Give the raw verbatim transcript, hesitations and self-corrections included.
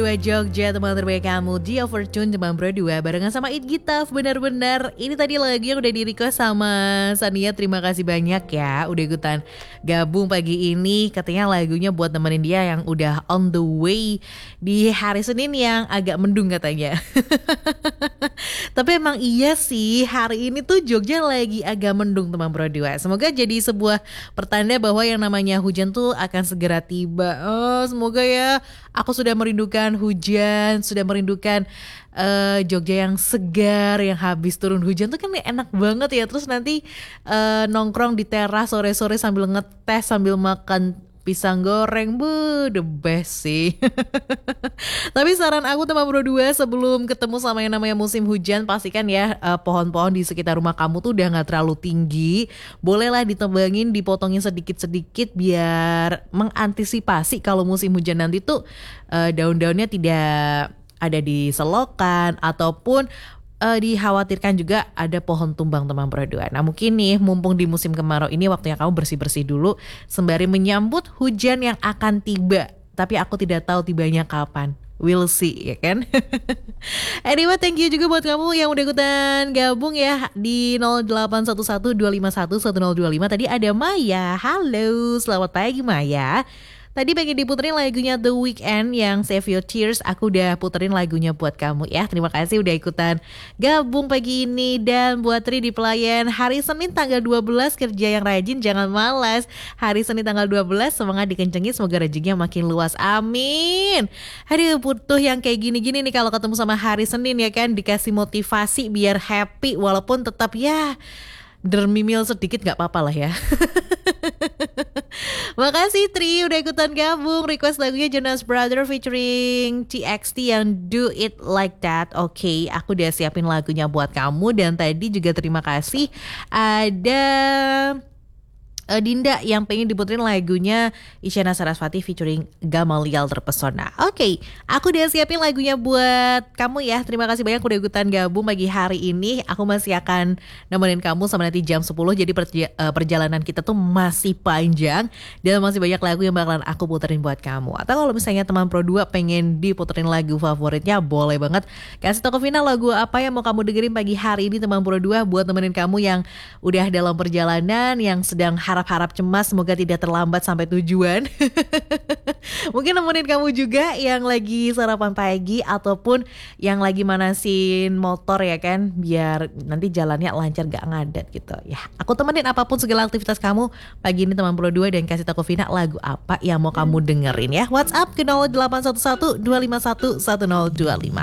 Dua Jogja, teman terbaik kamu di Overtune teman berdua barengan sama It Gitaf. Benar-benar ini tadi lagu yang udah di request sama Sania. Terima kasih banyak ya udah ikutan gabung pagi ini. Katanya lagunya buat nemenin dia yang udah on the way di hari Senin yang agak mendung katanya. Tapi emang iya sih, hari ini tuh Jogja lagi agak mendung teman berdua. Semoga jadi sebuah pertanda bahwa yang namanya hujan tuh akan segera tiba. Oh, semoga ya. Aku sudah merindukan hujan, sudah merindukan uh, Jogja yang segar, yang habis turun hujan tuh kan enak banget ya. Terus nanti uh, nongkrong di teras sore-sore sambil ngeteh, sambil makan pisang goreng, bu, the best sih. Tapi saran aku teman berdua, sebelum ketemu sama yang namanya musim hujan, pastikan ya uh, pohon-pohon di sekitar rumah kamu tuh udah gak terlalu tinggi. Bolehlah ditebangin, dipotongin sedikit-sedikit biar mengantisipasi kalau musim hujan nanti tuh uh, daun-daunnya tidak ada di selokan ataupun Uh, dikhawatirkan juga ada pohon tumbang teman berdua. Nah mungkin nih mumpung di musim kemarau ini waktunya kamu bersih-bersih dulu sembari menyambut hujan yang akan tiba. Tapi aku tidak tahu tibanya kapan. We'll see ya kan. Anyway, thank you juga buat kamu yang udah ikutan gabung ya di nol delapan satu satu dua lima satu satu nol dua lima. Tadi ada Maya. Halo, selamat pagi Maya. Tadi pengen diputerin lagunya The Weeknd yang Save Your Tears. Aku udah puterin lagunya buat kamu ya. Terima kasih udah ikutan gabung pagi ini. Dan buat Tri di pelayan hari Senin tanggal dua belas, kerja yang rajin jangan malas. Hari Senin tanggal dua belas semangat dikencengin, semoga rezekinya makin luas, amin. Aduh, butuh yang kayak gini-gini nih kalau ketemu sama hari Senin ya kan. Dikasih motivasi biar happy walaupun tetap ya dermimil sedikit gak apa-apa lah ya. Makasih Tri udah ikutan gabung. Request lagunya Jonas Brother featuring T X T yang Do It Like That. Oke, okay, aku udah siapin lagunya buat kamu. Dan tadi juga terima kasih ada uh, Dinda yang pengen diputerin lagunya Isyana Sarasvati featuring Gamaliel Terpesona. Oke, okay, aku udah siapin lagunya buat kamu ya. Terima kasih banyak udah ikutan gabung pagi hari ini. Aku masih akan nemenin kamu sampai nanti jam sepuluh. Jadi perja- uh, perjalanan kita tuh masih panjang dan masih banyak lagu yang bakalan aku puterin buat kamu. Atau kalau misalnya teman Pro dua pengen diputerin lagu favoritnya, boleh banget. Kasih tau ke Vina lagu apa yang mau kamu dengerin pagi hari ini teman Pro dua buat nemenin kamu yang udah dalam perjalanan, yang sedang harap-harap cemas semoga tidak terlambat sampai tujuan. Mungkin nemenin kamu juga yang lagi sarapan pagi ataupun yang lagi manasin motor ya kan, biar nanti jalannya lancar gak ngadat gitu ya. Aku temenin apapun segala aktivitas kamu pagi ini teman Pro dua dan kasih tahu Vina lagu apa yang mau kamu dengerin ya. WhatsApp ke nol delapan satu satu dua lima satu satu nol dua lima.